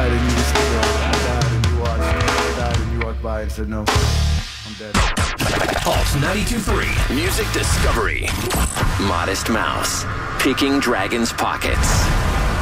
died and you just, I died and you watched. I died and you walked by and said, no, I'm dead. Pulse 92.3. Music Discovery. Modest Mouse. Picking Dragons Pockets.